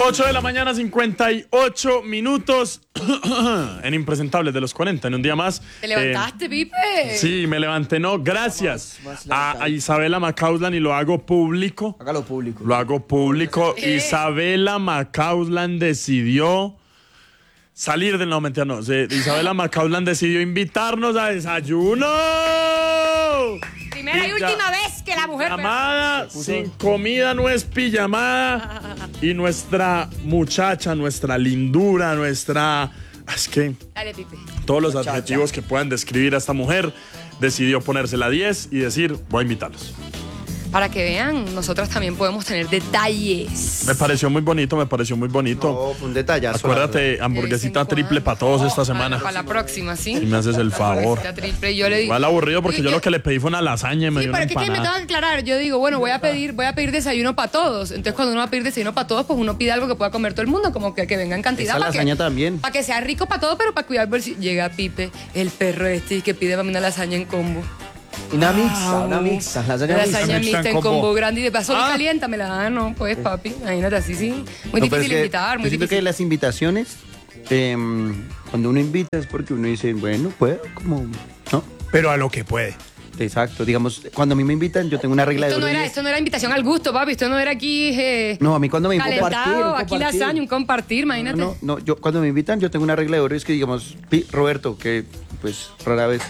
8 de la mañana, 58 minutos en Impresentables de los 40, en un día más. ¿Te levantaste, Pipe? Sí, me levanté, no, gracias a Isabela Macausland, y lo hago público. Hágalo público. Lo hago público. Isabela Macausland decidió salir del... No, mentira, no. Isabela Macausland decidió invitarnos a desayuno. Primera y última vez que la mujer... Pijamada, sin comida no es pijamada. Y nuestra muchacha, nuestra lindura, nuestra... Es que... Dale, Pipe. Todos los adjetivos que puedan describir a esta mujer, decidió ponérsela 10 y decir, voy a invitarlos. Para que vean, nosotras también podemos tener detalles. Me pareció muy bonito, me pareció muy bonito. No, fue un detallazo. Acuérdate, hamburguesita triple para todos esta semana. Para la próxima, ¿sí? Si me haces el favor. Triple, yo le digo... Igual aburrido porque yo lo que le pedí fue una lasaña y me Sí, dio pero una es que me tengo empanada. que aclarar. Yo digo, bueno, voy a pedir desayuno para todos. Entonces, cuando uno va a pedir desayuno para todos, pues uno pide algo que pueda comer todo el mundo, como que venga en cantidad. Esa lasaña también. Para que sea rico para todos, pero para cuidar el bolsillo. Llega Pipe, el perro este, que pide para mí una lasaña en combo. Una mixta. Lasaña mixta en combo grande y de paso Ah. caliéntamela. Ah, no, pues, papi. Imagínate así, sí. Muy difícil invitar, muy yo siento que difícil. las invitaciones, cuando uno invita es porque uno dice, bueno, puedo, como, ¿no? Pero a lo que puede. Exacto, digamos, cuando a mí me invitan, yo tengo una regla de oro. y es- Esto no era invitación al gusto, papi. Esto no era aquí No, a mí cuando me calentado, aquí lasaña, un compartir, imagínate. No, yo cuando me invitan, yo tengo una regla de oro, es que digamos, Roberto, que pues rara vez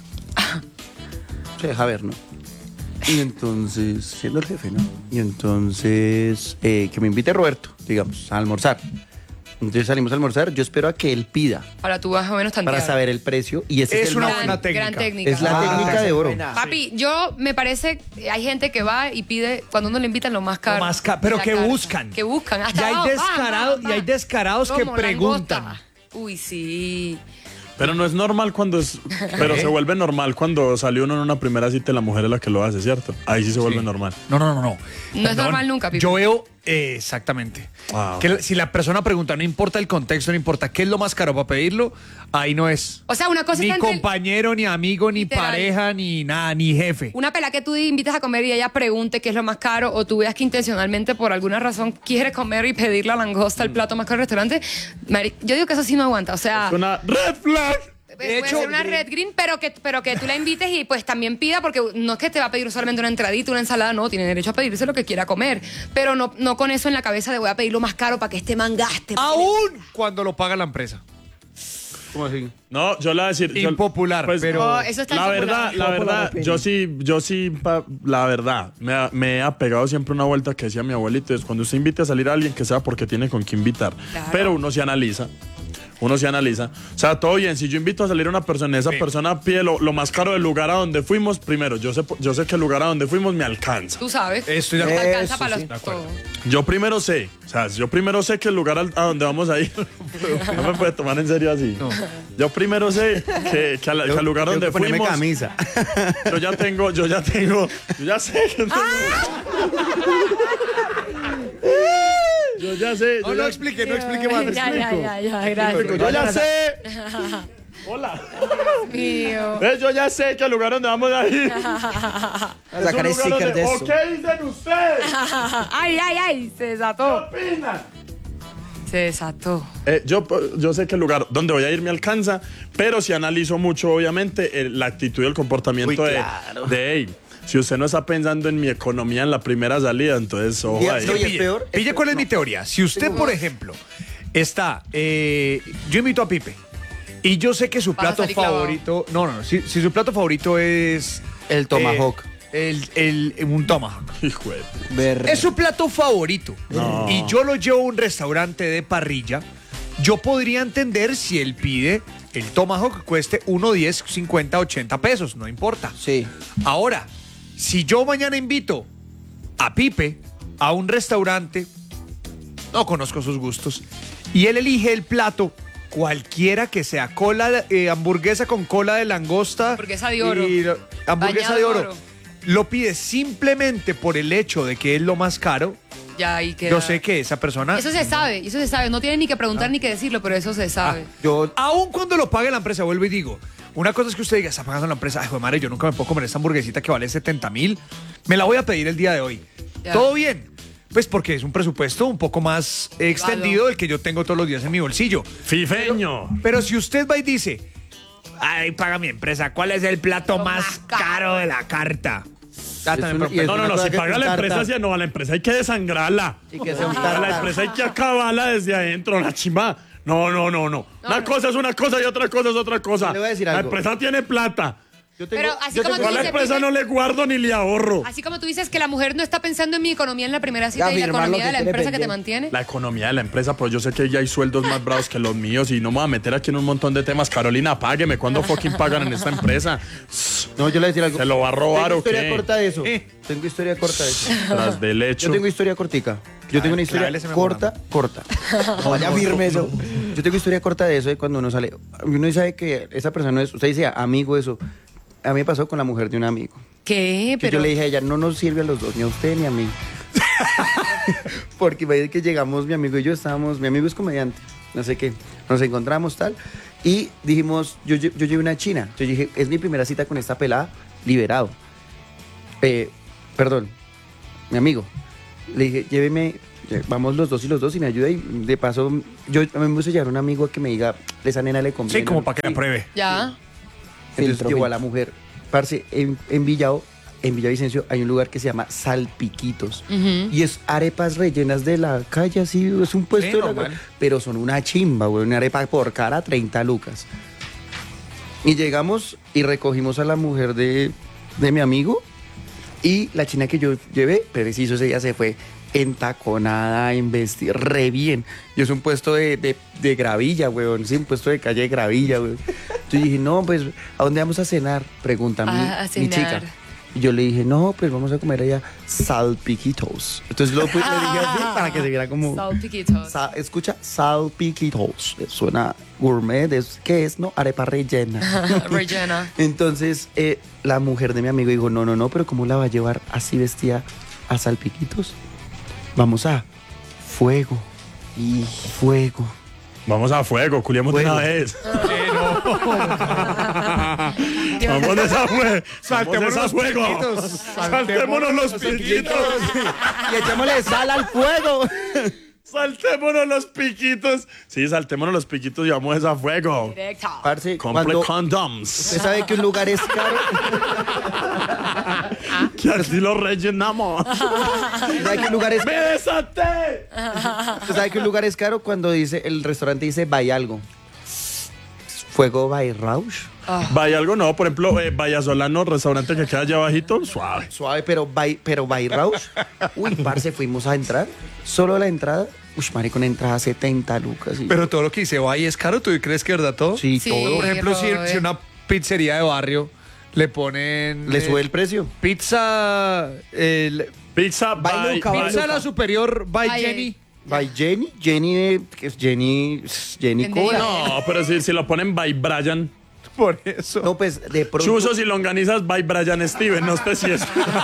se deja ver, ¿no? Y entonces, siendo el jefe, ¿no? Y entonces, que me invite Roberto, digamos, a almorzar. Entonces salimos a almorzar, yo espero a que él pida Para tú más o menos tantear. para saber el precio. Y ese es, Es el una máximo. buena técnica. Gran técnica. Es la técnica de oro. Papi, yo me parece, hay gente que va y pide, cuando uno le invitan lo más caro. Pero la que carta. buscan. Que buscan. Hasta Y hay abajo, descarados, y hay descarados que Como preguntan. langosta. Uy, sí. Pero no es normal cuando es... Pero se vuelve normal cuando salió uno en una primera cita y la mujer es la que lo hace, ¿cierto? Ahí sí se vuelve normal. No. No es normal nunca, Pipe. Yo veo, exactamente. Wow. Que si la persona pregunta, no importa el contexto, no importa qué es lo más caro para pedirlo, ahí no es. O sea, una cosa Ni está entre compañero, ni amigo, ni Literal. pareja, ni nada, ni jefe. una pela que tú invitas a comer y ella pregunte qué es lo más caro, o tú veas que intencionalmente por alguna razón quiere comer y pedir la langosta, el plato más caro del restaurante. Yo digo que eso sí no aguanta. O sea, Es una red flag. puede ser una red green, pero que tú la invites y pues también pida, porque no es que te va a pedir solamente una entradita, una ensalada, no, tiene derecho a pedirse lo que quiera comer, pero no con eso en la cabeza de voy a pedir lo más caro para que este man gaste. Aún cuando lo paga la empresa. ¿Cómo así? No, yo le voy a decir... Impopular, pero... No, eso está La impopular. verdad, yo sí, la verdad, me he apegado siempre a una vuelta que decía mi abuelito, es cuando usted invite a salir a alguien que sea porque tiene con qué invitar. Claro. Pero uno se analiza. O sea, todo bien, si yo invito a salir a una persona y esa persona pide lo más caro del lugar a donde fuimos, primero, yo sé que el lugar a donde fuimos me alcanza. Tú sabes. Estoy de Te acuerdo. alcanza Eso para sí, los de acuerdo. todo. Yo primero sé que el lugar a donde vamos a ir, no me puede tomar en serio así. Yo primero sé que al lugar donde ponerme fuimos, camisa. yo ya sé que yo ya sé. No explique más. Ya, gracias. Yo ya sé. Hola. Mío. Yo ya sé que el lugar donde vamos a ir es sacar un lugar sticker donde... de eso. ¿O qué dicen ustedes? Ay, se ¿Qué desató. opinan? Se desató. Yo sé que el lugar donde voy a ir me alcanza, pero sí analizo mucho, obviamente, la actitud y el comportamiento Uy, claro. de hey, si usted no está pensando en mi economía en la primera salida, entonces ojo Y- ahí. no, y es Pille, peor. pille cuál es mi teoría. Si usted, por ejemplo, está... yo invito a Pipe y yo sé que su Vas a plato salir clavado. favorito... No. Si su plato favorito es... El tomahawk. Un tomahawk. Hijo de- Ver. Es su plato favorito. No. Y yo lo llevo a un restaurante de parrilla. Yo podría entender si él pide el tomahawk cueste 1.10, 50, 80 pesos. No importa. Sí. Ahora, si yo mañana invito a Pipe a un restaurante, no conozco sus gustos, y él elige el plato, cualquiera que sea, hamburguesa con cola de langosta. Hamburguesa de oro. Hamburguesa Bañado de de oro. oro. Lo pide simplemente por el hecho de que es lo más caro. Ya ahí queda. Yo sé que esa persona... Eso se sabe. No tiene ni que preguntar ni que decirlo, pero eso se sabe. Yo, Aún cuando lo pague la empresa, vuelvo y digo, una cosa es que usted diga, está pagando la empresa, ay, joder, madre, yo nunca me puedo comer esta hamburguesita que vale 70,000, me la voy a pedir el día de hoy. Ya. Todo bien, Pues porque es un presupuesto un poco más extendido del que yo tengo todos los días en mi bolsillo. Fifeño. Pero si usted va y dice, ay, paga mi empresa, ¿cuál es el plato más caro de la carta? Es una- y es No, una no, cosa si que paga es la un empresa, tartar. sí, no, a la empresa hay que desangrarla. Y que sea un A la tartar. empresa hay que acabarla desde adentro, la chimba. No. Una cosa es una cosa y otra cosa es otra cosa. Le voy a decir La algo. empresa tiene plata. Yo tengo- Pero así yo como tengo- Yo a la dices, empresa Pipe, no le guardo ni le ahorro. Así como tú dices que la mujer no está pensando en mi economía en la primera cita y la Afirmar lo economía que de la quiere empresa que te vender. mantiene. La economía de la empresa, pero yo sé que ya hay sueldos más bravos que los míos y no me voy a meter aquí en un montón de temas. Carolina, págueme. ¿Cuándo fucking pagan en esta empresa? No, yo le voy a decir algo. ¿Se lo va a robar Tengo o historia qué? corta de eso. Tengo historia corta de eso. Tras del hecho. Yo tengo historia cortica. Yo tengo una historia clávele ese corta. Vaya firme eso. Yo tengo historia corta de eso de cuando uno sale. Uno sabe que esa persona no es, usted dice amigo eso. A mí me pasó con la mujer de un amigo. ¿Qué? Que yo le dije a ella, no nos sirve a los dos, ni a usted ni a mí. Porque imagínate que llegamos, mi amigo y yo estábamos, mi amigo es comediante, no sé qué, nos encontramos tal, y dijimos, yo llevé una china. Yo dije, es mi primera cita con esta pelada, liberado. Perdón, mi amigo. Le dije, lléveme, vamos los dos y me ayuda. Y de paso, yo me puse a llevar un amigo a que me diga, esa nena le conviene. Sí, como para que la pruebe. Ya. Entonces llevó a la mujer. Parce, en Villavicencio hay un lugar que se llama Salpiquitos. Y es arepas rellenas de la calle, así, es un puesto Sí, de la normal. calle, pero son una chimba, güey, una arepa por cara, 30 lucas. Y llegamos y recogimos a la mujer de mi amigo y la china que yo llevé, preciso, ese día se fue entaconada, en vestir re bien. Yo es un puesto de gravilla, weón. Sí, un puesto de calle de gravilla, weón. Yo dije, no, pues, ¿a dónde vamos a cenar? Pregunta A mi chica. cenar. Y yo le dije, no, pues vamos a comer allá salpiquitos. Entonces le dije así para que se viera como... Salpiquitos. Escucha, salpiquitos. Suena gourmet, ¿qué es? No, arepa rellena. Rellena. Entonces, la mujer de mi amigo dijo, no, pero ¿cómo la va a llevar así vestida a salpiquitos? Vamos a fuego. Y fuego. Vamos a fuego, culiamos de Fuego. una vez. Vamos de esa fuego. Saltémonos Vamos de esa los fuego. piquitos. Saltémonos los piquitos. Y echémosle sal al fuego. Saltémonos los piquitos. Sí, saltémonos los piquitos y vamos de esa fuego. Directo. Parce, Complete cuando condoms. usted sabe que un lugar es caro, Que así lo rellenamos. usted sabe que un lugar es ¡Me desaté! usted sabe que un lugar es caro cuando dice, el restaurante dice vaya algo. Fuego by Rausch. Vaya algo no, por ejemplo, Vallasolano, restaurante que queda allá abajito, suave. Suave, pero by Rausch. Uy, parce, fuimos a entrar. Solo la entrada. Uy, marico, una entrada 70 lucas. Y- Pero todo lo que dice ahí es caro, ¿tú crees que es verdad todo? sí, Sí. todo. Por ejemplo, si Robert. una pizzería de barrio le ponen... Le sube el precio. Pizza... Pizza By Luca, by pizza la superior by Ay, Jenny. By Jenny. que es Jenny cobra. No, pero si lo ponen by Brian. Por eso. No, pues de pronto. Chuzos y longanizas by Brian Steven, no sé si es.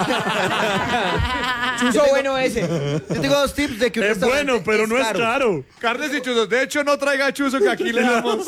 Chuzo bueno ese. Yo tengo dos tips de que un Es restaurante bueno, pero no es caro. Carnes y chuzos. De hecho, no traiga chuzo que aquí le damos.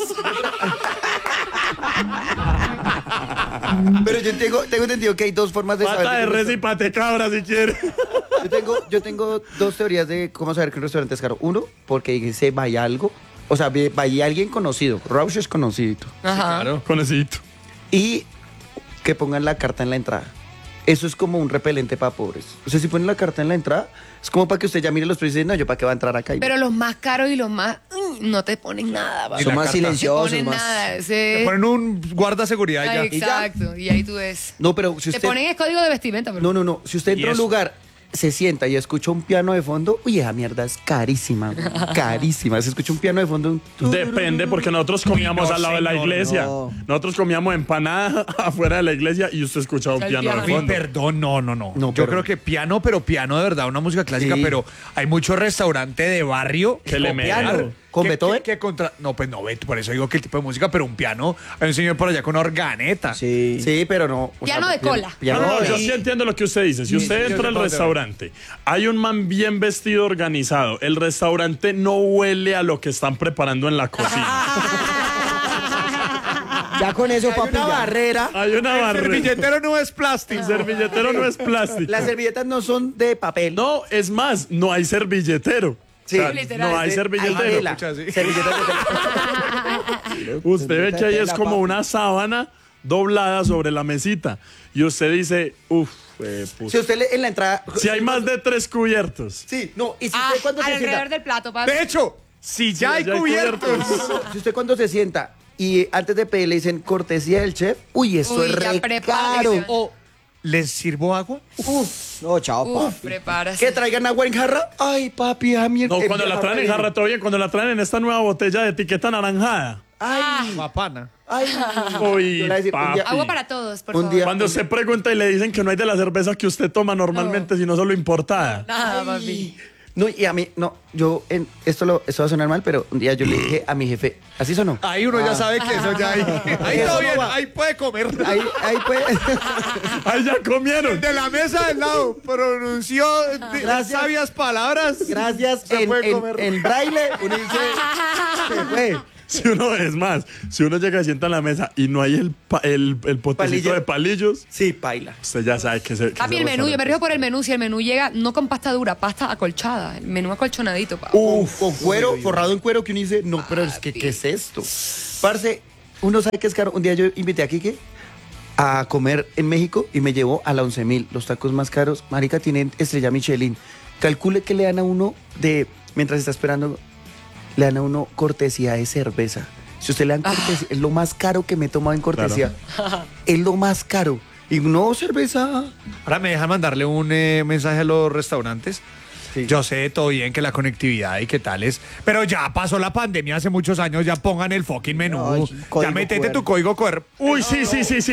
Pero yo tengo entendido que hay dos formas de Pata de saber. res y pate cabra si quiere. Yo tengo dos teorías de cómo saber que un restaurante es caro. Uno, porque dice vaya algo. O sea, vaya alguien conocido. Rausch es conocido. Ajá. Claro, conecito. Y que pongan la carta en la entrada. Eso es como un repelente para pobres. O sea, si ponen la carta en la entrada, es como para que usted ya mire los precios y dice, no, yo para qué va a entrar acá. Pero los más caros y los más... no te ponen nada, papá. Y son la más carta. No te silenciosos, ponen más. nada. Le ponen un guarda seguridad Ay, ya. exacto. Y ahí tú ves. No, pero si Te usted. ponen el código de vestimenta. Pero... No. Si usted entra a un eso? lugar, se sienta y escucha un piano de fondo, uy, esa mierda es carísima, güey, carísima. Se escucha un piano de fondo. Depende, porque nosotros comíamos no, al lado de la señor, iglesia. no. Nosotros comíamos empanada afuera de la iglesia y usted escuchaba un El piano de piano. Uy, fondo. perdón, no. No, Yo pero- creo que piano, pero piano de verdad, una música clásica, Sí. pero hay mucho restaurante de barrio Que le Con mean. piano. ¿Con que- Beethoven? que contra... No, pues no, por eso digo que el tipo de música, pero un piano, hay un señor por allá con organeta. Sí, pero no. o Piano de cola. No, Piano no, de- yo sí entiendo lo que usted dice. Si usted sí, entra yo al sé restaurante, hay un man bien vestido, organizado. El restaurante no huele a lo que están preparando en la cocina. Ya con eso, Hay papi. una ya. barrera. Hay una El barrera. servilletero no es plástico. El servilletero no es plástico. Las servilletas no son de papel. No, es más, no hay servilletero. Sí. Literal. No hay Hay servilletero. tela. Escucha, sí. Servilletas de tela. Usted ve que ahí es Tela, como papi. una sábana doblada sobre la mesita. Y usted dice, uff, Si usted en la entrada... si hay más de 3 cubiertos. Sí, no, y si usted cuando se alrededor sienta... del plato, papi. De hecho, si ya hay ya hay cubiertos. Si usted cuando se sienta y antes de pedir le dicen cortesía del chef, uy, esto Uy, es ya re prepárese. caro. O ¿les sirvo agua? No, chao, Uf, papi. prepárase. Que traigan agua en jarra. Ay, papi, a mí No, cuando la traen en jarra todo bien, cuando la traen en esta nueva botella de etiqueta anaranjada. Ay, Papana. ay. Uy, Yo le voy a decir, un día- papi. Agua para todos, por Un favor. día- Cuando se pregunta y le dicen que no hay de la cerveza que usted toma normalmente, sino solo importada. Nada, papi. No, y a mí, no, yo, esto va a sonar mal, pero un día yo le dije a mi jefe, ¿así sonó? Ahí uno ya sabe que eso ya hay. Ahí Eso todo no bien, va. ahí puede comer. Ahí pues, ¡Ay, ya comieron! De la mesa del lado pronunció Gracias. sabias palabras. gracias, Se puede en comer. braille, uno dice, se fue. Si uno, es más, si uno llega y sienta en la mesa y no hay el potecito Palillo. de palillos, Sí, paila. usted ya sabe que se. Papi, el menú, yo me rijo por el menú. Si el menú llega no con pasta dura, pasta acolchada. El menú acolchonadito, papi. Con cuero, forrado en cuero, que uno dice, no, pero es que, ¿qué es esto? Parce, uno sabe que es caro. Un día yo invité a Quique a comer en México y me llevó a la 11.000, los tacos más caros. Marica, tienen estrella Michelin. Calcule que le dan a uno mientras está esperando, le dan a uno cortesía de cerveza. Si usted le dan cortesía, es lo más caro que me he tomado en cortesía. Es lo más caro. Y no cerveza. Ahora me dejan mandarle un mensaje a los restaurantes. Sí. Yo sé todo bien que la conectividad y qué tal es, pero ya pasó la pandemia hace muchos años, ya pongan el fucking menú. Ay, Ya código métete QR. tu código QR. Uy, sí.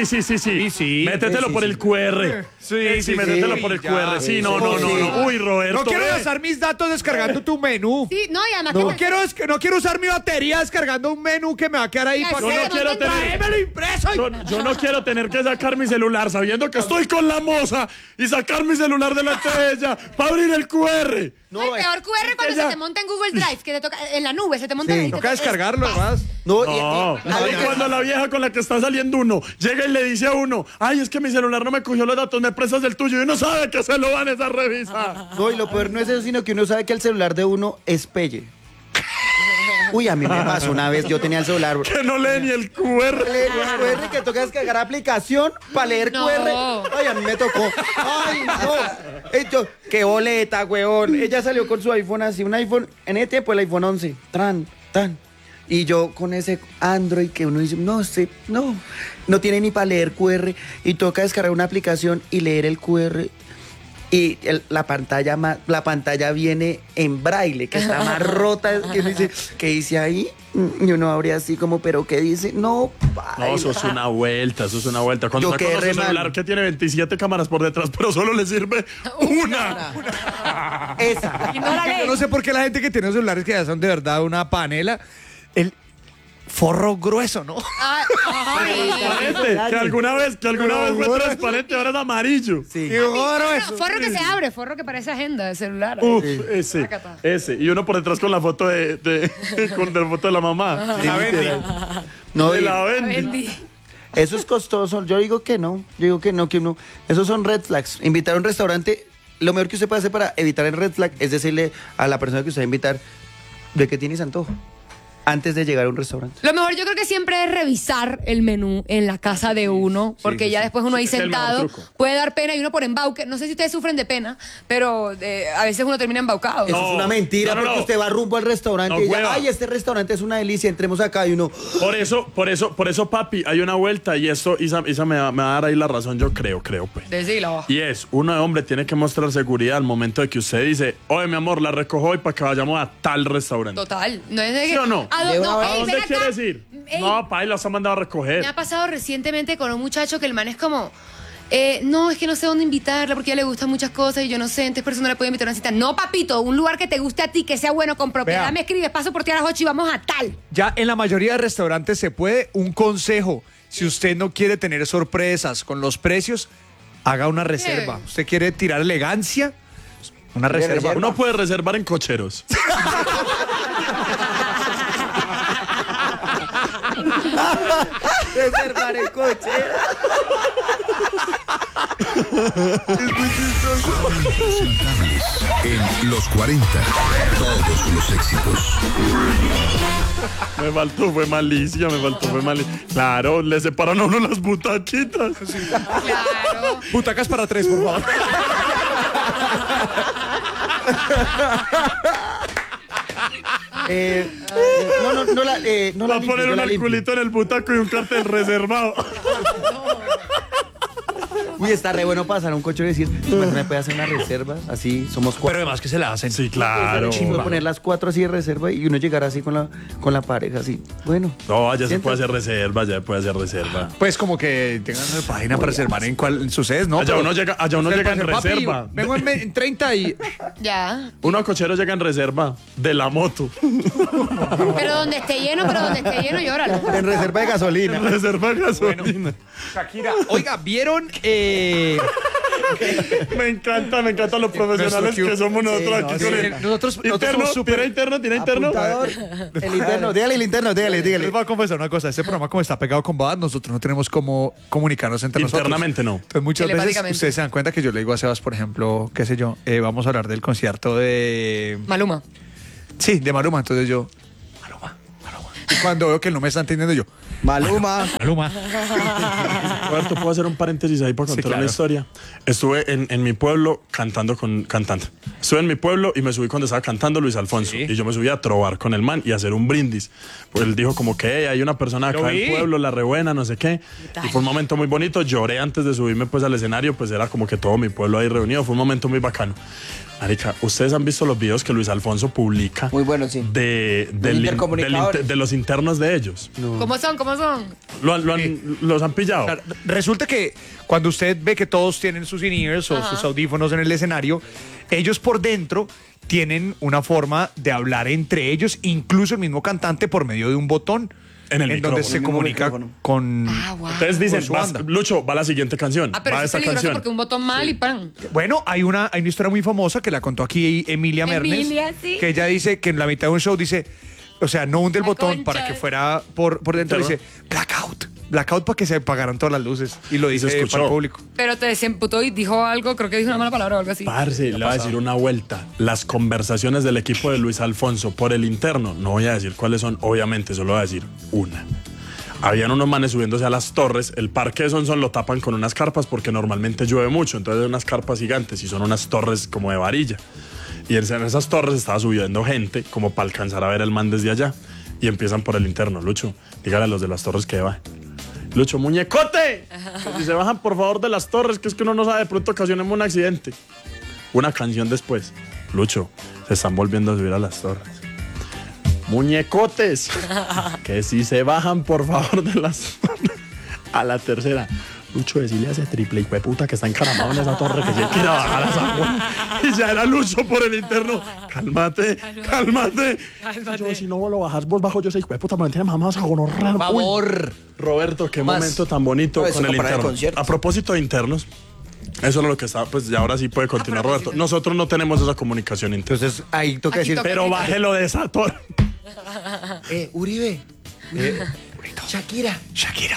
Sí. Métetelo Sí, por sí. el QR. Sí, métetelo sí, por el ya. QR. Sí, Sí, no. Uy, Roberto. No quiero ve. gastar mis datos descargando tu menú. Sí, no, y además No quiero usar mi batería descargando un menú que me va a quedar ahí Ya para sé, Yo no quiero tener. Tráemelo impreso. Yo no quiero tener que sacar mi celular sabiendo que estoy con la moza y sacar mi celular delante de ella para abrir el QR. No, el peor QR cuando ella- se te monta en Google Drive, que te toca en la nube, se te monta Sí. en Toca descargarlo, además. No, No, y cuando la vieja con la que está saliendo uno llega y le dice a uno, ay, es que mi celular no me cogió los datos, me prestas el tuyo y uno sabe que se lo van a revisar. No, y lo peor no es eso, sino que uno sabe que el celular de uno es pelle. Uy, a mí me pasó una vez, yo tenía el celular. Que no lee ni el QR. Leer QR, que toca descargar aplicación para leer No. QR. Ay, a mí me tocó. Ay, no. Qué boleta, weón. Ella salió con su iPhone así, un iPhone, en ese tiempo el iPhone 11. Tan. Y yo con ese Android que uno dice, no tiene ni para leer QR. Y toca descargar una aplicación y leer el QR. Y la pantalla viene en braille, que está más rota. Que uno dice, ¿qué dice ahí? Y uno abre así como, ¿pero qué dice? No, No, eso es una vuelta, Cuando Yo está quedé con re su mal. celular que tiene 27 cámaras por detrás, pero solo le sirve una. esa. Y no la Yo lees. no sé por qué la gente que tiene celulares que ya son de verdad una panela, el forro grueso, ¿no? Ay. Transparente, que alguna vez fue transparente, ahora es amarillo. Sí. ¡Qué forro No, eso! forro que se abre, forro que parece agenda de celular. Uf, Sácata. ese. Y uno por detrás con la foto con la foto de la mamá. La Bendy. No, De y la Bendy. Bendy. eso es costoso. Yo digo que no. Que uno. Esos son red flags. Invitar a un restaurante, lo mejor que usted puede hacer para evitar el red flag es decirle a la persona que usted va a invitar de qué tienes antojo antes de llegar a un restaurante. Lo mejor yo creo que siempre es revisar el menú en la casa de uno, porque ya después uno ahí Es el mejor sentado truco. puede dar pena y uno por embauque. No sé si ustedes sufren de pena, pero a veces uno termina embaucado. Eso es una mentira, no. porque usted va rumbo al restaurante No, y dice, hueva. ay, este restaurante es una delicia, entremos acá y uno, Por eso, papi, hay una vuelta y esto, Isa me va a dar ahí la razón, yo creo, pues. Decilo. Y es, uno de hombre tiene que mostrar seguridad al momento de que usted dice, oye, mi amor, la recojo hoy para que vayamos a tal restaurante. Total. No es de que. ¿Sí o no? ¿A Lleva- no, ¿a ey, ¿Dónde ven acá. quieres ir? Ey, No, pa, y los han mandado a recoger. Me ha pasado recientemente con un muchacho que el man es como, no, es que no sé dónde invitarla porque a ella le gustan muchas cosas y yo no sé, entonces por eso no le puedo invitar a una cita. No, papito, un lugar que te guste a ti, que sea bueno, con propiedad. Vea. Me escribes, paso por ti a las 8 y vamos a tal. Ya en la mayoría de restaurantes se puede. Un consejo, si usted no quiere tener sorpresas con los precios, haga una reserva. ¿Usted quiere tirar elegancia? Una reserva. Uno puede reservar en cocheros. Reservar el coche. Impresentables en los 40. Todos los éxitos. Me faltó, fue malicia, fue malicia. Claro, le separan a uno las butaquitas. Claro. Butacas para 3, por favor. No Va la a poner limpio, un la limpio. alculito en el butaco y un cartel reservado. Uy, está re bueno pasar a un coche y decir, ¿me puede hacer una reserva? Así, somos Pero 4. además que se la hacen. Sí, claro. Puede poner las 4 así de reserva y uno llegar así con la pareja, así. Bueno. No, ya se Siéntate. puede hacer reserva, ya se puede hacer reserva. Pues como que tengan una página para reservar en cuál sucede, ¿no? Allá Pero- uno llega en Papi, reserva. vengo en 30 y... Ya. Uno a cochero llega en reserva de la moto. Pero donde esté lleno, llóralo. En reserva de gasolina. En reserva de gasolina. Shakira, oiga, ¿vieron? Me encantan los profesionales Nuestro que somos nosotros aquí sí, con el nosotros interno, somos súper- tiene interno. Apuntador. El interno, dígale el interno, dígale. Les voy a confesar una cosa, este programa como está pegado con Bad, nosotros no tenemos cómo comunicarnos entre Internamente no. nosotros. Entonces muchas veces Telepáticamente. ustedes se dan cuenta que yo le digo a Sebas, por ejemplo, qué sé yo, vamos a hablar del concierto de... Maluma. Sí, de Maluma, entonces yo... Maluma. Y cuando veo que él no me está entendiendo yo... Maluma. Maluma. Roberto, ¿puedo hacer un paréntesis ahí para contar claro. una historia? Estuve en mi pueblo cantando. Estuve en mi pueblo y me subí cuando estaba cantando Luis Alfonso. Sí. Y yo me subí a trobar con el man y a hacer un brindis. Pues él dijo como que "Hey, hay una persona Lo acá vi. del pueblo, la rebuena, no sé qué". Y fue un momento muy bonito. Lloré antes de subirme pues al escenario, pues era como que todo mi pueblo ahí reunido. Fue un momento muy bacano. Marica, ¿ustedes han visto los videos que Luis Alfonso publica? Muy bueno, sí. Intercomunicadores. de los internos de ellos? ¿Cómo son? ¿Los han pillado? Claro, resulta que cuando usted ve que todos tienen sus in-ears o sus audífonos en el escenario, ellos por dentro tienen una forma de hablar entre ellos, incluso el mismo cantante por medio de un botón En el donde micrófono. se El mismo comunica micrófono. con... Ah, wow. Ustedes dicen, con su vas- banda. Lucho, va la siguiente canción. Ah, pero va eso es esta peligroso canción. porque un botón mal y pan. Bueno, hay una historia muy famosa que la contó aquí Emilia Mernes, Emilia, sí. que ella dice que en la mitad de un show dice, o sea, no hunde el La botón concha. para que fuera por dentro, Claro. dice blackout. Blackout para que se apagaran todas las luces. Y lo Y se dice escuchó. para el público. Pero te desemputó y dijo algo, creo que dijo una mala palabra o algo así. Parce, le voy a decir una vuelta. Las conversaciones del equipo de Luis Alfonso por el interno, no voy a decir cuáles son, obviamente, solo voy a decir una. Habían unos manes subiéndose a las torres. El parque de Sonsón lo tapan con unas carpas porque normalmente llueve mucho. Entonces hay unas carpas gigantes y son unas torres como de varilla. Y en esas torres estaba subiendo gente como para alcanzar a ver el man desde allá. Y empiezan por el interno. Lucho, dígale a los de las torres que bajen. Lucho, muñecote. Si se bajan por favor de las torres, que es que uno no sabe, de pronto ocasionemos un accidente. Una canción después. Lucho, se están volviendo a subir a las torres. Muñecotes, que si se bajan por favor de las torres. A la tercera. Lucho, decirle a ese triple hijo de puta que está encaramado en esa torre que se quiere bajar a esa agua. Y ya era Lucho por el interno. Cálmate. Yo, si no lo bajas vos bajo yo ese hijo de puta, me entiendes, mamás a gonorrea. Por favor. Roberto, qué Más. momento tan bonito No, eso con el para el interno. concierto. A propósito de internos, eso es lo que está, pues ya ahora sí puede continuar Roberto. Nosotros no tenemos esa comunicación interna. Entonces ahí toca Aquí decir, toca. Pero bájelo de esa torre. Uribe. Shakira. Shakira.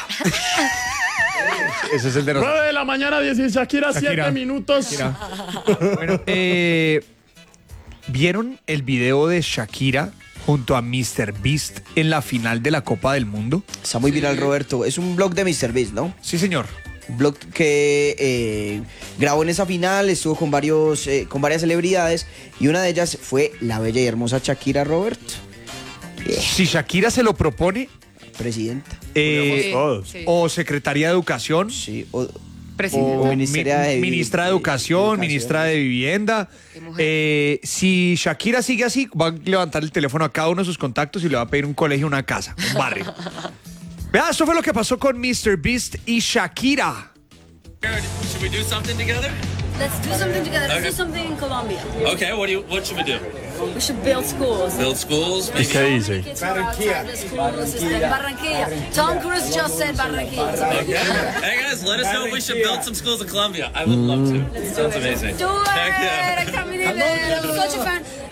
Ese es el de nosotros. 9 de la mañana, 16, Shakira, 7 Shakira. minutos. Bueno, ¿vieron el video de Shakira junto a Mr. Beast en la final de la Copa del Mundo? Está muy viral, Roberto. Es un blog de Mr. Beast, ¿no? Sí, señor. Un blog que grabó en esa final, estuvo con varias celebridades y una de ellas fue la bella y hermosa Shakira, Roberto, Si Shakira se lo propone, presidenta. Todos. Sí. o secretaria de Educación, Sí, o Presidente. o ministeria de ministra de Educación, ministra de Vivienda. Si Shakira sigue así, va a levantar el teléfono a cada uno de sus contactos y le va a pedir un colegio, una casa, un barrio. Vea, esto fue lo que pasó con Mr. Beast y Shakira. Should we do something together? Let's do something together. Let's do something in Colombia. Okay, what should we do? We should build schools. Build schools? ¿Y qué dice? Kids who are outside the school system. Barranquilla. Tom Cruise just said Barranquilla. Hey guys, let us know if we should build some schools in Colombia. I would love to. Sounds amazing. Do it! Heck yeah. I can't believe it. I'm such a fan.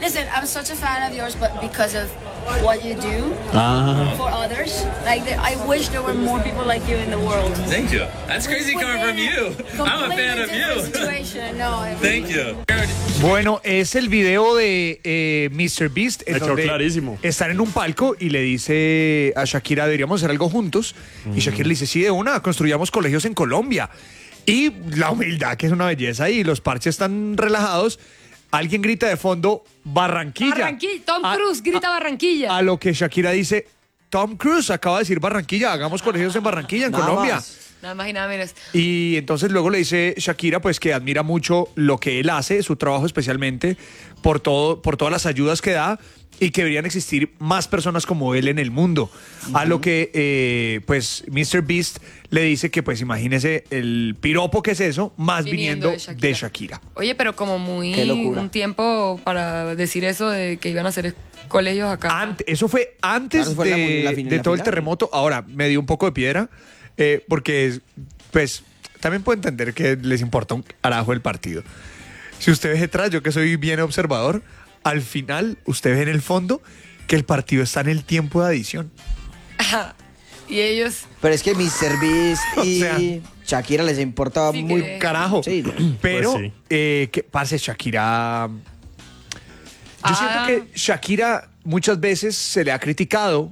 Listen, I'm such a fan of yours, but because of what you do Ah, for others, like I wish there were more people like you in the world. Thank you. That's crazy coming from you. I'm a fan of you. Situation. No, I Thank you. Bueno, es el video de Mr. Beast en Me quedó donde clarísimo. están en un palco y le dice a Shakira, deberíamos hacer algo juntos. Y Shakira le dice, sí, de una, construyamos colegios en Colombia. Y la humildad, que es una belleza, y los parches están relajados. Alguien grita de fondo, Barranquilla. Barranquilla. Tom A- Cruise grita Barranquilla. A lo que Shakira dice, Tom Cruise acaba de decir Barranquilla, hagamos colegios en Barranquilla, en Nada Colombia. más. Nada más y nada menos. Y entonces luego le dice Shakira pues que admira mucho lo que él hace, su trabajo especialmente, por todas las ayudas que da y que deberían existir más personas como él en el mundo. A lo que pues Mr. Beast le dice que pues imagínese el piropo que es eso, más viniendo de Shakira. Oye, pero como muy Qué locura. un tiempo para decir eso de que iban a hacer colegios acá. Eso fue antes Claro, fue de todo el final. terremoto. Ahora, me dio un poco de piedra, porque, pues, también puedo entender que les importa un carajo el partido. Si usted ve detrás, yo que soy bien observador, al final, usted ve en el fondo que el partido está en el tiempo de adición. Y ellos. Pero es que Mr. Beast y sea, Shakira les importaba sí muy que- Carajo. Sí. Pero, Pues sí. que pase Shakira. Yo siento Ah. que Shakira muchas veces se le ha criticado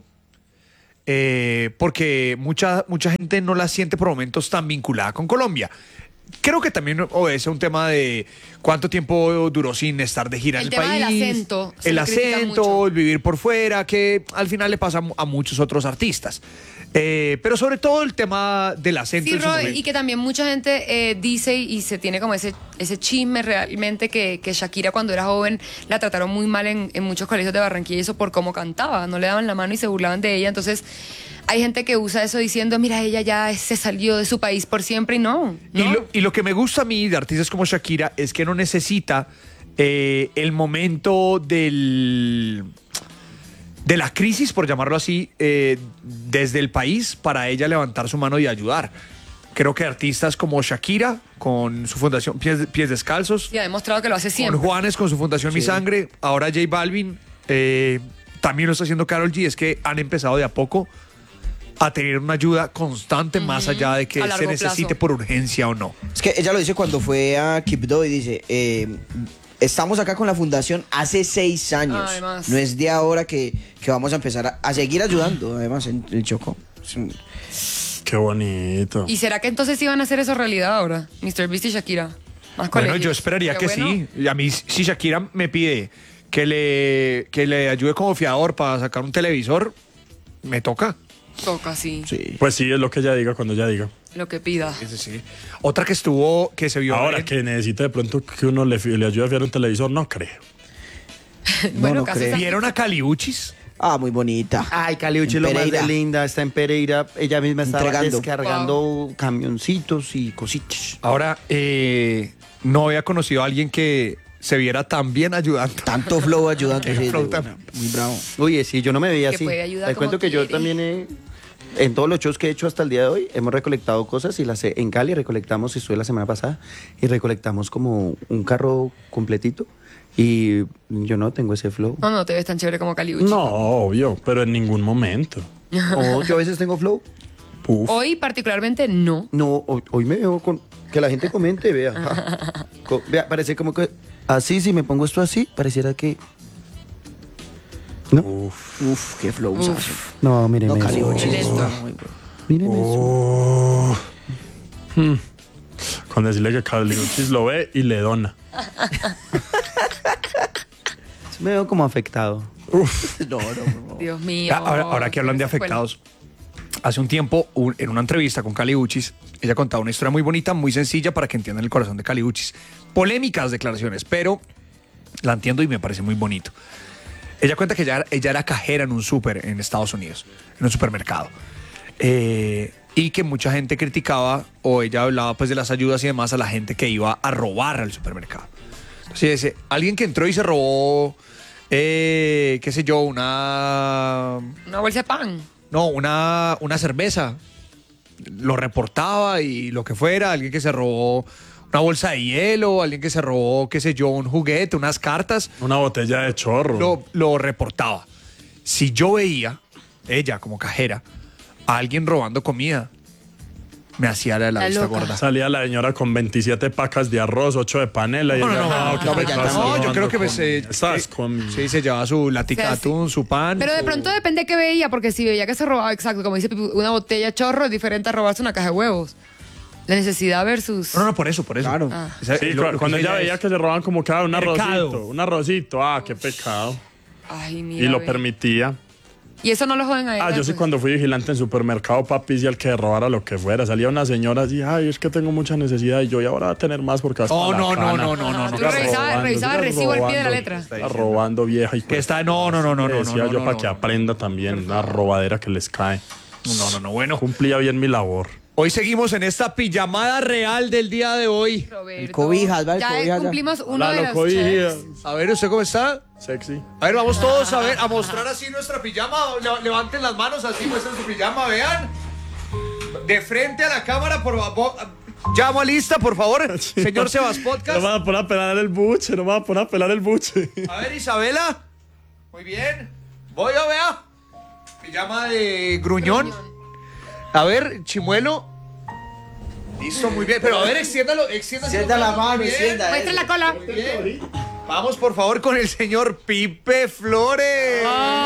porque mucha gente no la siente por momentos tan vinculada con Colombia. Creo que también obedece a un tema de cuánto tiempo duró sin estar de gira El en el tema del país. acento, se El le critica acento, mucho. el vivir por fuera, que al final le pasa a muchos otros artistas. Pero sobre todo el tema del acento. Sí, en su Roy, momento. y que también mucha gente dice y se tiene como ese chisme realmente que Shakira cuando era joven la trataron muy mal en muchos colegios de Barranquilla y eso por cómo cantaba, no le daban la mano y se burlaban de ella. Entonces hay gente que usa eso diciendo, mira, ella ya se salió de su país por siempre y no. Y lo que me gusta a mí de artistas como Shakira es que no necesita el momento de la crisis, por llamarlo así, desde el país para ella levantar su mano y ayudar. Creo que artistas como Shakira, con su fundación Pies Descalzos, Y ha demostrado que lo hace con siempre. Juanes, con su fundación Mi Sangre, ahora J Balvin, también lo está haciendo Karol G, es que han empezado de a poco a tener una ayuda constante más allá de que A se largo necesite plazo. por urgencia o no. Es que ella lo dice cuando fue a Quibdó y dice, estamos acá con la fundación hace 6 años. Además. No es de ahora que vamos a empezar a seguir ayudando, además, en el Chocó. Es un- qué bonito. ¿Y será que entonces iban a hacer eso realidad ahora? Mr. Beast y Shakira. Más Bueno, colegios. yo esperaría Qué que bueno. sí. Y a mí, si Shakira me pide que le ayude como fiador para sacar un televisor, me toca. Toca, sí. sí. Pues sí, es lo que ella diga cuando ella diga. Lo que pida. Ese sí. Otra que se vio. Ahora en- que necesita de pronto que uno le ayude a fiar un televisor, no creo. no casos creo. así. ¿Vieron a Caliuchis? Ah, muy bonita. Ay, Caliuchi En lo más de Pereira. linda, está en Pereira, ella misma estaba Entregando. descargando camioncitos y cositas. Ahora, no había conocido a alguien que se viera tan bien ayudando. Tanto flow ayudando. El sí, flow de tan- una. Muy bravo. Oye, sí, yo no me veía Que así. puede ayudar Te como cuento que yo quiere. también en todos los shows que he hecho hasta el día de hoy, hemos recolectado cosas y las en Cali recolectamos, estuve la semana pasada, y recolectamos como un carro completito. Y yo no tengo ese flow. No te ves tan chévere como Caliuchi. No, obvio, pero en ningún momento. Oh, yo a veces tengo flow. Uf. Hoy particularmente no. No, hoy me veo con... Que la gente comente, vea. Vea, parece como que... Así, si me pongo esto así, pareciera que... ¿No? Uf, qué flow. saso. No, mírenme No, eso. Caliuchi. Lento. Muy bueno. Mírenme eso. Oh. Hmm. Con decirle que Caliuchis lo ve y le dona. Me veo como afectado. Dios mío. Ahora que hablan de Esa escuela. afectados, hace un tiempo, en una entrevista con Caliuchis, ella contaba una historia muy bonita, muy sencilla para que entiendan el corazón de Caliuchis. Polémicas declaraciones, pero la entiendo y me parece muy bonito. Ella cuenta que ella era cajera en un súper en Estados Unidos, en un supermercado. Y que mucha gente criticaba, o ella hablaba pues de las ayudas y demás a la gente que iba a robar al supermercado. Entonces dice, alguien que entró y se robó, qué sé yo, una Una bolsa de pan. cerveza, lo reportaba y lo que fuera, alguien que se robó una bolsa de hielo, alguien que se robó, qué sé yo, un juguete, unas cartas, Una botella de chorro. lo reportaba. Si yo veía, ella como cajera, a alguien robando comida, me hacía la La vista loca. gorda. Salía la señora con 27 pacas de arroz, 8 de panela. Y No, ella, no, no, qué no, pecado, no, estás No, yo creo que robando Estás con... Sí, se llevaba su latica de O sea, sí. atún, su pan. Pero de pronto depende de qué veía, porque si veía que se robaba, exacto, como dice Pipi, una botella de chorro es diferente a robarse una caja de huevos. La necesidad versus... No, por eso. Claro. Esa- Sí, lo que cuando dice ella veía que se robaban como cada un Mercado. arrocito. Un arrocito. Ah, qué pecado. Ay, mira. Y lo ve. permitía. Y eso no lo joden a ella. Yo sí pues. cuando fui vigilante en supermercado, papi, y el que robara lo que fuera. Salía una señora así, ay, es que tengo mucha necesidad y yo, y ahora voy a tener más porque hasta Oh, la no, no, cana. no, no, no, no. Tú revisabas el recibo al pie de la letra. Está robando vieja y Que está, no, no, no, no, no, decía no, yo no, para no, que no. aprenda también la robadera que les cae. No, bueno. Cumplía bien mi labor. Hoy seguimos en esta pijamada real del día de hoy. Roberto. El cobijas, ¿va? El Ya cobijas, ya. cumplimos uno Hola, de loco, los hija. checks. A ver, ¿usted cómo está? Sexy. A ver, vamos todos a ver, a mostrar así nuestra pijama. Levanten las manos así, muestren su pijama, vean. De frente a la cámara, por favor. Llamo a lista, por favor. Señor Sebas No me Podcast. van a poner a pelar el buche, no me van a poner a pelar el buche. A ver, Isabela. Muy bien. Voy a ver. Pijama de gruñón. A ver, Chimuelo. Listo, muy bien. Pero a ver, extiéndalo. Extienda la mano, Muy bien. extienda. Muestra la cola. Muy bien. Vamos, por favor, con el señor Pipe Flores.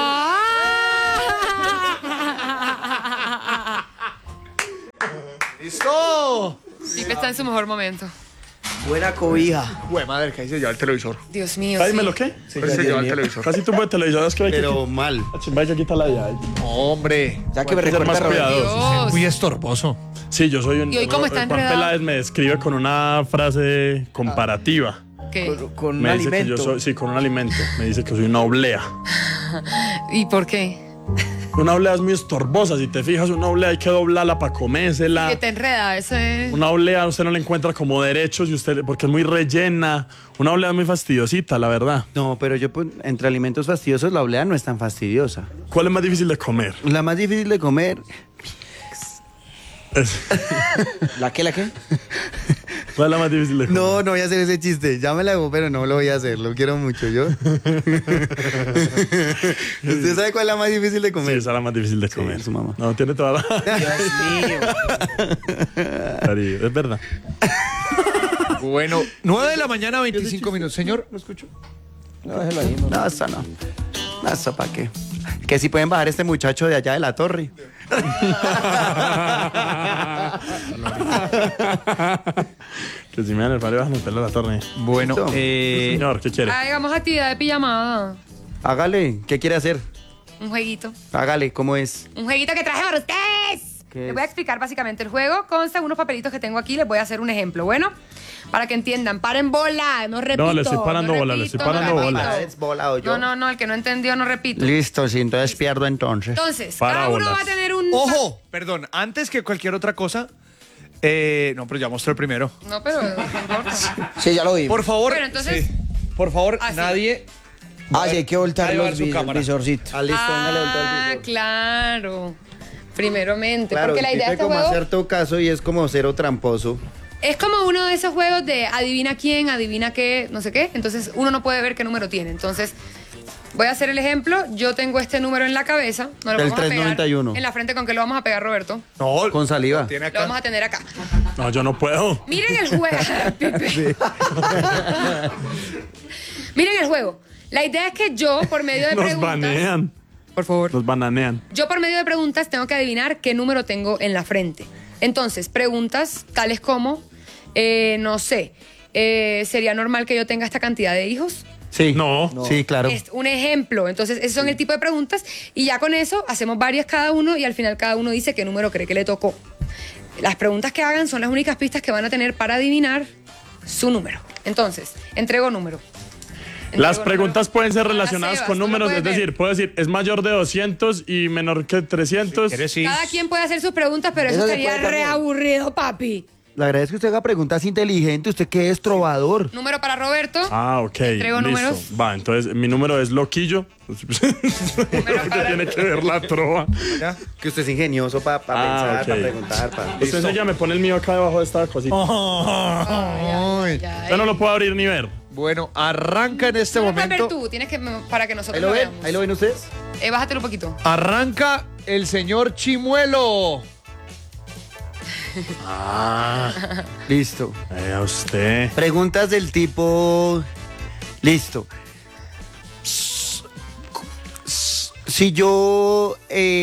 ¡Listo! Pipe está en su mejor momento. Buena cobija. Güey, madre, que ahí se lleva el televisor. Dios mío. Ay, sí. ¿me lo qué? Ahí se lleva el televisor. Casi tuvo de televisor, es que hay que Pero mal. Vaya que quita la llave. Hombre. Ya que me Hay que ser más recuerda Roberto. cuidadosos. Dios. Muy estorboso. Sí, yo soy un... ¿Y hoy cómo está Juan enredado? Peláez me describe con una frase comparativa. ¿Qué? Con un Me dice que alimento. yo soy... Sí, con un alimento. Me dice que soy una oblea. ¿Y por qué? Una oblea es muy estorbosa. Si te fijas, una oblea hay que doblarla para comérsela. Que te enreda, eso es... Una oblea usted no le encuentra como derechos y usted, porque es muy rellena. Una oblea es muy fastidiosita, la verdad. No, pero yo pues, entre alimentos fastidiosos la oblea no es tan fastidiosa. ¿Cuál es más difícil de comer? La más difícil de comer, ¿La qué, la qué? ¿Cuál es la más difícil de comer? no voy a hacer ese chiste. Ya me la hago, pero no lo voy a hacer. Lo quiero mucho yo. ¿Usted sabe cuál es la más difícil de Sí, comer? esa es la más difícil de comer. su mamá. No, tiene toda la... Dios mío. Cariño, es verdad. Bueno, 9 de la mañana, 25 minutos. Señor, ¿Lo escucho? No, déjalo ahí. No, eso no. No, eso para qué. Que si pueden bajar este muchacho de allá de la torre. Que si me dan el palo vas a meterle a la torre. bueno, Listo. Señor, ¿qué quiere? Hagamos actividad de pijamada. Hágale. ¿Qué quiere hacer? Un jueguito. Hágale. ¿Cómo es? Un jueguito que traje para ustedes. ¿Qué Les es? voy a explicar básicamente el juego. Consta unos papelitos que tengo aquí. Les voy a hacer un ejemplo. Bueno, para que entiendan. Paren bola. No repito. le estoy parando no bola, le repito, estoy parando no bola. repito. ¿Es bola o yo? No. El que no entendió, no repito. Listo, sí, entonces pierdo entonces. Entonces, cada uno Parábolas. va a tener un... ojo, perdón, antes que cualquier otra cosa. No, pero ya mostré el primero. No, pero no importa. Sí, ya lo vi. Por favor. Bueno, entonces- sí. Por favor, Ah, sí. nadie. Ah, sí, hay que voltar Ahí va los su cámara. visorcitos. Ah, listo, venga, le volteo el Ah, visor. claro. Primeramente. Claro, porque la idea de Pipe este como juego hacer tu caso y es como cero tramposo. es como uno de esos juegos de adivina quién, adivina qué, no sé qué. Entonces uno no puede ver qué número tiene. Entonces voy a hacer el ejemplo. Yo tengo este número en la cabeza. No lo El vamos a pegar 391. en la frente. ¿Con qué lo vamos a pegar, Roberto? No, Con saliva. lo tiene Lo vamos acá. a tener acá. No, yo no puedo. Miren el juego. Pipe. Miren el juego. La idea es que yo, por medio de Nos preguntas... banean. Por favor. Nos bananean. Yo por medio de preguntas tengo que adivinar qué número tengo en la frente. Entonces, preguntas tales como, no sé, ¿sería normal que yo tenga esta cantidad de hijos? Sí. No. Sí, claro. Es un ejemplo. Entonces, esos son el tipo de preguntas y ya con eso hacemos varias cada uno y al final cada uno dice qué número cree que le tocó. Las preguntas que hagan son las únicas pistas que van a tener para adivinar su número. Entonces, entrego número. Las Entrego preguntas número. pueden ser Hola, relacionadas Sebas, con tú lo números, puedes es ver. decir, puedo decir, es mayor de 200 y menor que 300. ¿Quieres sí? Cada quien puede hacer sus preguntas, pero eso Eso se sería puede re también. aburrido, papi. La verdad es que usted haga preguntas inteligentes. ¿Usted qué es, trovador? Número para Roberto. Ah, ok. Entrego listo. números. Va, entonces mi número es Loquillo. ¿Qué tiene que ver la trova? ¿Ya? Que usted es ingenioso para pensar, ok. para preguntar. Usted enseguida me pone el mío acá debajo de esta cosita. Ay. Usted no lo puede abrir ni ver. Bueno, arranca en este No lo puedes ver momento. tú, tienes que para que nosotros ¿Ahí lo lo ven? veamos. ¿Ahí lo ven ustedes? Bájatelo un poquito. Arranca el señor Chimuelo. Listo. A usted. Preguntas del tipo... Listo. Si yo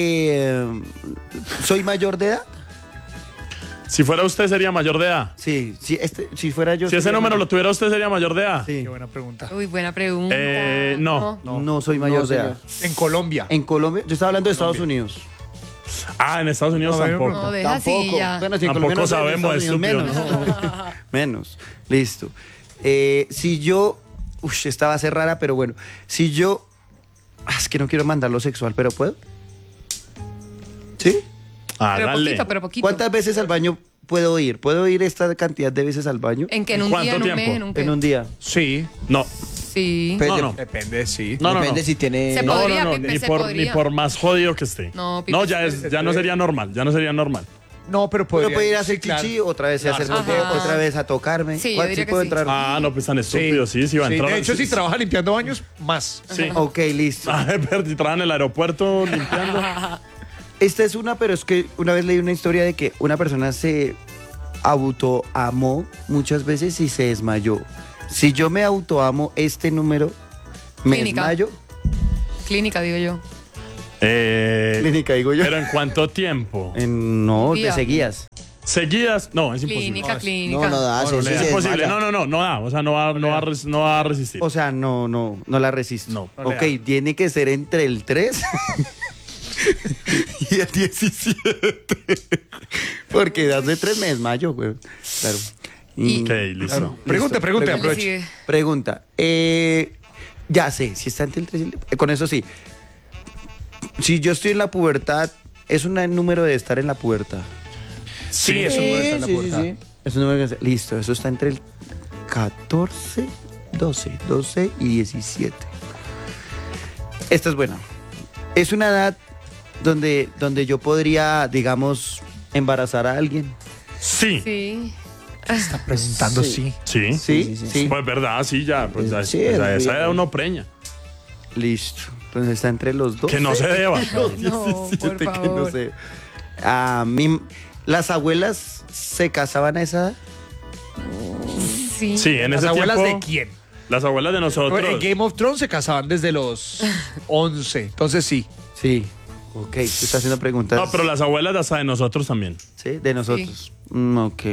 soy mayor de edad, Si fuera usted, sería mayor de edad. sí, si fuera yo... Si ese sería número lo mayor. tuviera usted, sería mayor de edad. Sí. Qué buena pregunta. Uy, buena pregunta. No. No soy mayor de edad. En Colombia. En Colombia, yo estaba hablando de Estados Unidos. Ah, en Estados Unidos No, tampoco. No, deja así Tampoco. ya. Bueno, si en Tampoco Colombia no sé, en sabemos, Estados Unidos estúpido. menos. Menos. Listo. Si yo... Uy, esta va a ser rara, pero bueno. Si yo... es que no quiero mandarlo sexual, pero ¿puedo? ¿Sí? Pero Hágale. poquito, pero poquito. ¿Cuántas veces al baño puedo ir? ¿Puedo ir esta cantidad de veces al baño? ¿En que en un ¿Cuánto día, en un mes, tiempo? en un qué? En un día. Sí. No. Sí. Pues No, de- no. Depende, sí. No, Depende si tiene... Se No, podría, no, no, Pipe, ni se por, podría. ni por más jodido que esté. No, Pipe, ya no sería normal, ya no sería normal. No, pero podría. Uno puede ir a hacer sí, claro. chichi, otra vez a hacer Claro. popó, Ajá. otra vez a tocarme. Sí, yo ¿Cuál diría que puedo sí. entrar? Ah, no, pues tan estúpido, sí, va a entrar. De hecho, si trabaja limpiando baños, más. Sí. Ok, listo. Ah, pero si trabaja en el aeropuerto limpiando. Esta es una, pero es que una vez leí una historia de que una persona se autoamó muchas veces y se desmayó. Si yo me autoamo este número, me Clínica. desmayo. Clínica, digo yo. Clínica, digo yo. Pero ¿en cuánto tiempo? No, Día. te seguías. ¿Seguidas? No, es imposible. Clínica, No, clínica. no da, No, eso sí es se imposible. desmaya. No da. O sea, no va a resistir. O sea, no la resisto. No. No le Ok, tiene que ser entre el 3 y el 17. Porque das de 3 me desmayo, güey. Claro. Y- Ok, listo. Claro. Pregunte, Listo. ¿Qué aproveche. sigue? Pregunta. Ya sé, si está entre el 3 y el... con eso sí. Si yo estoy en la pubertad, ¿es un número de estar en la pubertad? Sí, eso no está en la puerta. Es un número que... Listo, eso está entre el 14, 12 y 17. Esta es buena. Es una edad donde yo podría, digamos, embarazar a alguien. Sí. Sí. Preguntando sí. Sí. Sí. Pues verdad, sí, ya. Pues, Sí, pues, a es esa bien. edad uno preña. Listo. Entonces está entre los dos. Que no se deba. No, por que no favor. sé. Las abuelas se casaban a esa edad. Sí. Sí, en ¿Las ese abuelas tiempo. de quién? Las abuelas de nosotros. En Game of Thrones se casaban desde los 11. Entonces sí. Sí. Ok, tú estás haciendo preguntas. No, pero las abuelas hasta de nosotros también. Sí, de nosotros. Ok.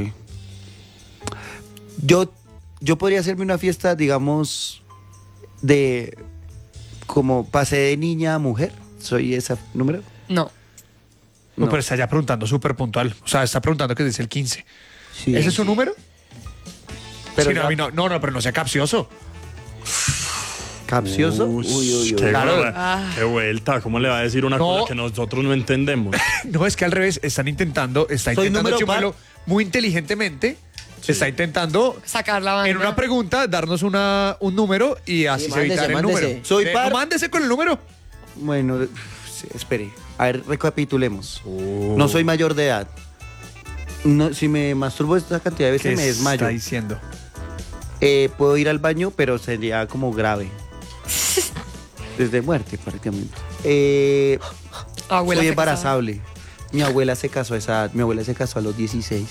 Yo podría hacerme una fiesta, digamos, de como pasé de niña a mujer. ¿Soy ese número? No. No, No. pero está ya preguntando súper puntual. O sea, está preguntando que dice el 15. Sí. ¿Ese es su número? Pero Sí, no, ya- a mí no, pero no sea capcioso. ¿Capcioso? Qué, Claro. qué vuelta. ¿Cómo le va a decir una No. cosa que nosotros no entendemos? No, es que al revés, está intentando número Chimuelo muy inteligentemente, está intentando Sacar la banda. en una pregunta darnos un número y así se mándese, evitar el mándese. número. Soy par. No, mándese con el número. Bueno, sí, espere. A ver, recapitulemos. No soy mayor de edad. No, si me masturbo esta cantidad de veces me desmayo. está diciendo? Puedo ir al baño, pero sería como grave. Desde muerte, prácticamente. Abuela Soy se embarazable. Mi abuela se casó a esa edad. Mi abuela se casó a los 16.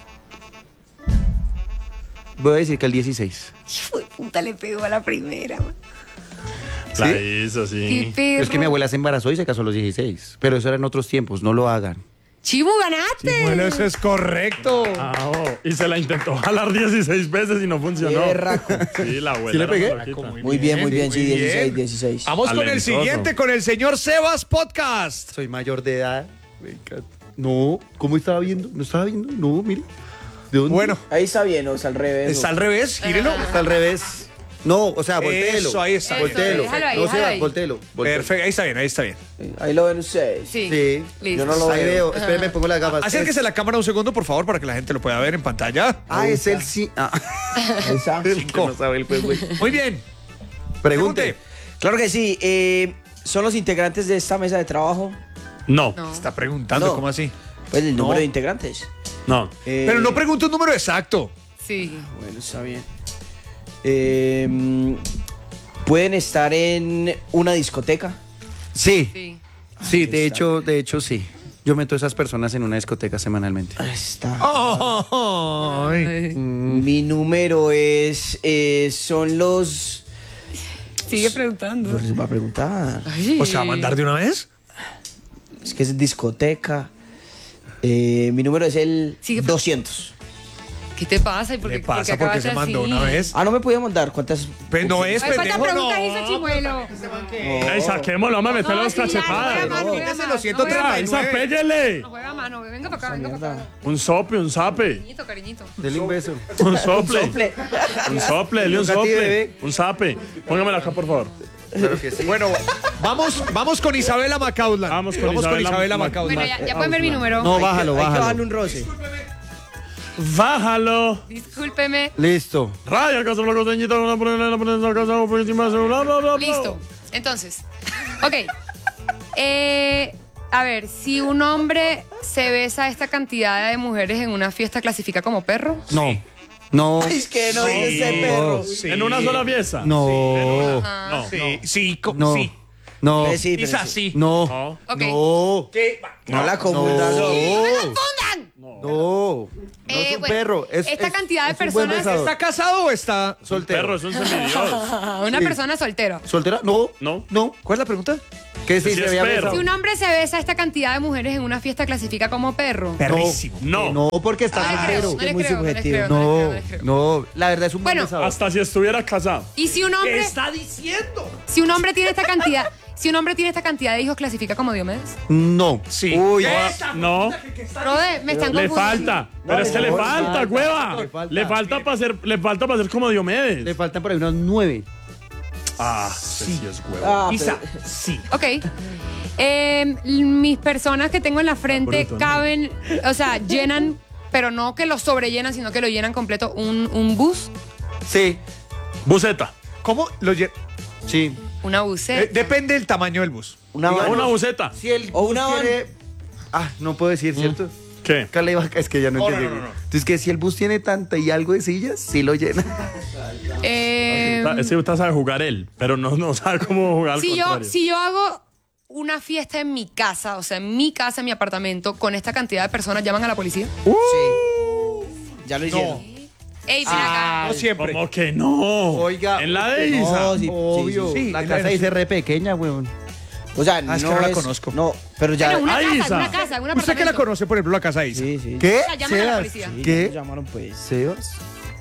Voy a decir que al 16. Fue puta, le pegó a la primera. La ¿Sí? hizo, sí. Qué perro. Es que mi abuela se embarazó y se casó a los 16. Pero eso era en otros tiempos, no lo hagan. Chivo, ganaste. Bueno, eso es correcto. Ah, oh, y se la intentó jalar 16 veces y no funcionó. Qué berraco. Sí, la abuela. ¿Sí le era pegué? una loquita. Muy bien, sí, muy 16, bien. 16. Vamos con el Talentoso. siguiente, con el señor Sebas Podcast. Soy mayor de edad. Me encanta. No, ¿cómo estaba viendo? ¿No estaba viendo? No, mire. ¿De dónde? Bueno, Ahí está bien, o sea, al revés. está al revés, gírelo. Está al revés. No, o sea, voltéelo. Eso, ahí está. Voltéelo. Déjalo ahí, No se déjalo va, ahí. voltéelo. Perfecto, ahí está bien, ahí está bien. Ahí lo ven ustedes. Sí. Sí. Listo. Yo no lo Ahí veo. veo. Espérame, pongo las gafas. Acérquese la cámara un segundo, por favor, para que la gente lo pueda ver en pantalla. Ah, es el sí. Ah. Ahí está. El que no sabe el juego. Muy bien. Pregunte. Claro que sí. ¿Son los integrantes de esta mesa de trabajo? No, No. Está preguntando, No. ¿cómo así? Pues el No. número de integrantes. no. Pero no pregunte un número exacto. Sí. Bueno, está bien. ¿Pueden estar en una discoteca? Sí. Sí. Sí, de hecho sí. Yo meto a esas personas en una discoteca semanalmente. Ahí está. Ay. Mi número es... son los... Sigue preguntando. Pues les va a preguntar. Ay. ¿O sea, va a mandar de una vez? Es que es discoteca. Mi número es el Sigue. 200. ¿Qué te pasa? ¿Y por ¿Qué qué, pasa? ¿Por qué se mandó una vez? Ah, no me podía mandar. ¿Cuántas? Pero no es, Ay, ¿cuántas pendejo, preguntas no. hizo Chimuelo? Ey, saquémoslo, vamos a meterle No, las sí, ya, cachetadas. no juega más, no juega Quítese más, los no 139. juega más. Esa, péguele. No juega más, no. Venga para acá, venga para acá. Un sope, un zape. Cariñito, cariñito. Dele un beso. Un sople. Un sople, dele un Toca a ti, sople. bebé. Un zape. Póngamela acá, por favor. Claro que sí. Bueno, vamos con Isabela Macaulay. Vamos con Isabela Macaulay. Bueno, ya pueden ver mi número. No, bájalo, Hay que bajarle bájalo. un roce. Bájalo. Discúlpeme. Listo. Raya, casa, la costeñita, una ponela, la ponela, la casa, por encima de su, bla, bla, bla, bla. Listo. Entonces, ok. A ver, si un hombre se besa a esta cantidad de mujeres en una fiesta, ¿clasifica como perro? No. No. Es que no es ese perro. Sí. En una sola pieza. No. No. Sí, sí, No. sí. No. Pero sí, pero Isa, sí. sí. No. No. Ok. No. ¿Qué? No la confundas. No. ¡Confundan! No. No es un bueno, perro. esta cantidad de es un buen personas besador. ¿Está casado o está Soltero. Perro, es un semidios. Una Sí. persona soltera. ¿Soltera? No. No. No. ¿Cuál es la pregunta? ¿Qué si Sí, se es había perro. besado? Si un hombre se besa a esta cantidad de mujeres en una fiesta, ¿clasifica como perro? Perrísimo. No. No, porque No está les creo, soltero. no les muy creo, no les subjetivo. creo, no les creo, No, no les creo. no. La verdad es un buen Bueno, besador. Hasta si estuviera casado. Y si un ¿Qué hombre, está diciendo? si un hombre tiene esta cantidad, si un hombre tiene esta cantidad de hijos, ¿clasifica como Diomedes? No. Sí. Uy. No. Brother, me están Le confundiendo. falta. Pero es que le falta, hueva. Le falta. Le falta para ser como Diomedes. Le faltan por ahí unos 9. Ah, sí es huevo. Ah, Isa, sí. Ok. Mis personas que tengo en la frente Bruto, ¿no? caben, o sea, llenan, pero no que lo sobrellenan, sino que lo llenan completo un bus, Sí. Buceta. ¿Cómo lo Sí. una buseta. Depende del tamaño del bus. Una Digamos, van. Una buceta. Si el O una bus van. tiene... Ah, no puedo decir, ¿cierto? ¿Qué? Es que ya no No, entendí. no, no, no. Entonces, que si el bus tiene tanta y algo de sillas, sí lo llena. Ese usted sabe jugar él, pero no sabe cómo jugar al si contrario. yo hago una fiesta en mi casa, o sea, en mi casa, en mi apartamento, con esta cantidad de personas, ¿llaman a la policía? Ya lo hicieron. Ey, ven acá. No siempre. ¿Cómo que no? Oiga. En la de Isa. No, sí, Obvio. sí, sí. La Sí, casa sí. dice re pequeña, weón. O sea, Ah, es que no la conozco. No, pero ya. Bueno, una Ahí casa, está. una casa, un ¿Usted que la apartamento. conoce, por ejemplo, la casa de Isa? Sí, sí. ¿Qué? La llaman a la Sebas. policía. Sí, ¿Qué? nos llamaron pues. ¿Sebas?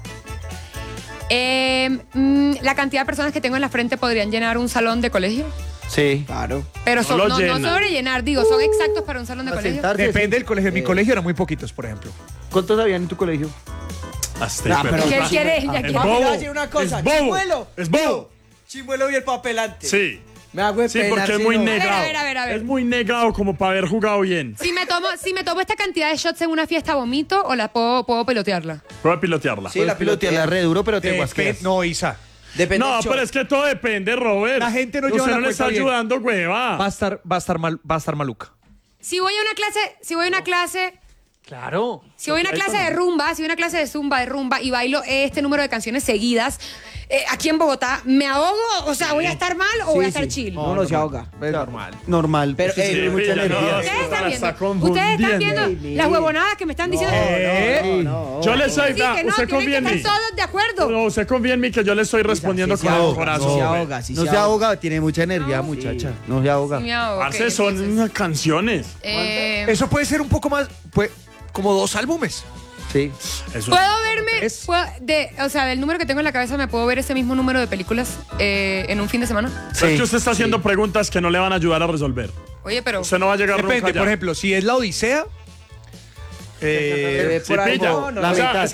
La cantidad de personas que tengo en la frente podrían llenar un salón de colegio. Sí. Claro. Pero No son, lo no llenan. sobre llenar, digo, son exactos para un salón de A colegio. sentarse, Depende sí. del colegio. En mi colegio eran muy poquitos, por ejemplo. ¿Cuántos habían en tu colegio? Hasta Ah, pero- ¿Qué él quiere? Ya Es quiere. bobo. Le voy a decir una cosa. Es bobo. Chimuelo. Es bobo. Yo, Chimuelo y el papelante. Sí. Me hago de Sí, pelar, porque es si muy no. negado. A ver. Es muy negado como para haber jugado bien. Si me tomo esta cantidad de shots en una fiesta, ¿vomito o la puedo pelotearla? Prueba a pilotearla. Sí, la pilotea. re duro, pero te guasqueas. No, Isa. Depende No, del show. pero es que todo depende, Robert. La gente no Usted lleva la no le cuenta está bien. ayudando, hueva. Va a estar maluca. Si voy a una clase Claro. Si voy a una clase de rumba, si voy a una clase de zumba, de rumba y bailo este número de canciones seguidas, aquí en Bogotá, ¿me ahogo? O sea, ¿voy a estar mal o voy a estar chill? No se ahoga. Normal. Normal. Pero, Sí, sí, sí, mucha pilla, no, energía. Ustedes la están está viendo, ustedes están viendo confundiendo. las huevonadas que me están diciendo. Yo le soy, Sí, que no, usted tienen confía que en mí. estar todos de acuerdo. No, usted confía en mí que yo le estoy respondiendo sí con se el ahoga, corazón. sí se güey. ahoga, sí No se ahoga, tiene mucha energía, muchacha. No se ahoga. Sí, me ahogo, ok, Parce, son entonces, unas canciones. Eso puede ser un poco más. Como 2 álbumes. Sí. Eso. ¿Puedo verme, Es- o sea, del número que tengo en la cabeza, me puedo ver ese mismo número de películas en un fin de semana? Pero es que usted está haciendo preguntas que no le van a ayudar a resolver. Oye, pero... Usted no va a llegar nunca Depende, allá. por ejemplo, si es la Odisea. ve Sí, por ahí, pilla. no, la o sea, mitad. es que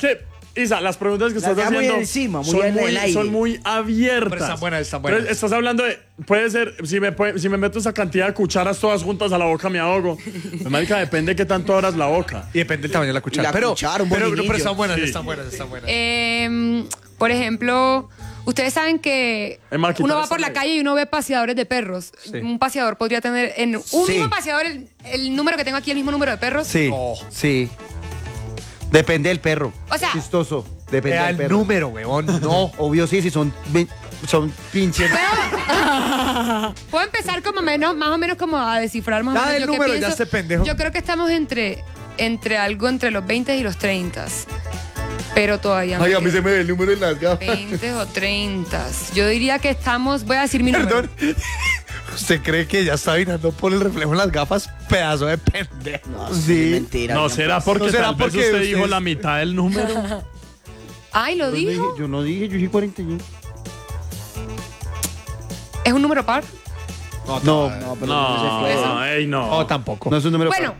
Isa, las preguntas que Las estás deja muy haciendo encima, muy en el aire. son muy abiertas. Pero están buenas, están buenas. Entonces, estás hablando de, puede ser, si me meto esa cantidad de cucharas todas juntas a la boca me ahogo. Pues, marica, depende de qué tanto abras la boca. Y depende del tamaño de la cuchara. La pero, cuchara, un pero molinillo. están buenas, Sí. están buenas, están buenas. Por ejemplo, ustedes saben que Emma, quitar uno va esta por la ley. calle y uno ve paseadores de perros. Sí. Un paseador podría tener en un Sí. mismo paseador el número que tengo aquí, el mismo número de perros. Sí, Oh. sí. Depende del perro. O sea- Chistoso. Depende Vea del el perro. número, weón. No. Obvio sí, si son pinches. Puedo empezar como más o menos como a descifrar más o Ya menos del yo qué número, ya pienso. este pendejo. Yo creo que estamos entre algo entre los 20 y los 30. Pero todavía Ay, a mí queda se me ve el número en las gafas. 20 o 30. Yo diría que estamos, voy a decir mi número. Perdón. ¿Usted cree que ya está mirando por el reflejo en las gafas? Pedazo de pendejo. No, Sí. mentira. No, bien, será pues. porque ¿No será tal vez porque usted dijo ustedes- la mitad del número. Ay, lo dijo. Yo no dije, yo dije 41. ¿Es un número par? No, No, pero No, ey, no. No, tampoco. no es un número. Bueno,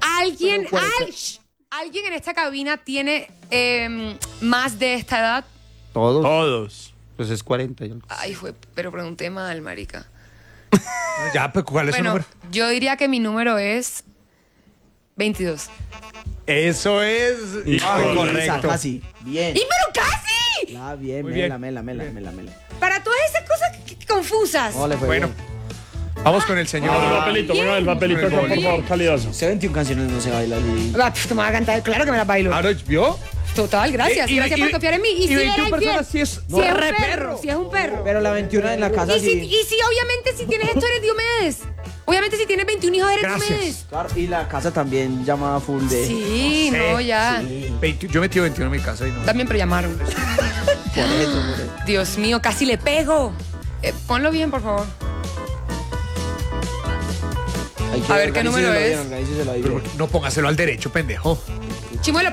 alguien en esta cabina tiene más de esta edad. Todos. Todos. Pues es 40. y algo. Ay, pero pregunté mal, marica. Ya, pero ¿cuál es su Bueno, número? yo diría que mi número es 22. Eso es. Isa, casi. Bien. ¡Y pero casi! Ah, bien, Muy mela, bien. mela. Para todas esas cosas confusas. No, le fue Bueno, bien. vamos con el señor. El papelito, venga, el papelito acá, por favor, calidoso. Usted 21 canciones no se baila. Tú me vas a cantar, claro que me las bailo. Ahora, ¿vio? Total, gracias. Gracias por confiar en mí. Y si 21 era infiel, personas, sí es si es un perro, si es un perro. Pero la 21 en la casa Y si, sí. y si obviamente si tienes esto eres Diomedes. Obviamente si tienes 21 hijos eres Gracias. Diomedes. Claro, y la casa también llama full de. Sí, no, ya. Yo metí 21 en mi casa y no. También, pero llamaron. Por eso. Dios mío, casi le pego. Ponlo bien, por favor. Hay que A ver, ¿qué número organicíselo es? bien, organíceselo ahí bien. No póngaselo al derecho, pendejo. Chimuelo,